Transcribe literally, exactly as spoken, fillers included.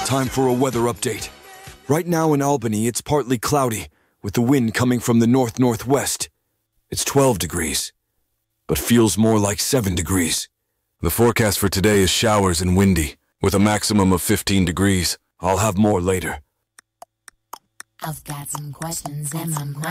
Time for a weather update. Right now in Albany, it's partly cloudy, with the wind coming from the north-northwest. It's twelve degrees, but feels more like seven degrees. The forecast for today is showers and windy, with a maximum of fifteen degrees. I'll have more later. I've got some questions in my mind.